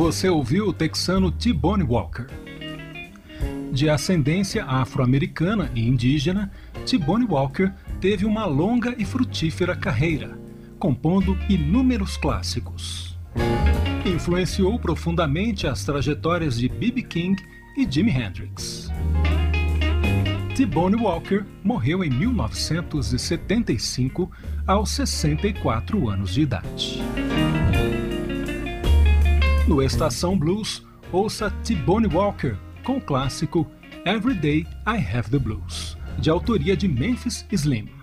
Você ouviu o texano T-Bone Walker. De ascendência afro-americana e indígena, T-Bone Walker teve uma longa e frutífera carreira, compondo inúmeros clássicos. Influenciou profundamente as trajetórias de B.B. King e Jimi Hendrix. T-Bone Walker morreu em 1975, aos 64 anos de idade. No Estação Blues, ouça T-Bone Walker com o clássico Every Day I Have the Blues, de autoria de Memphis Slim.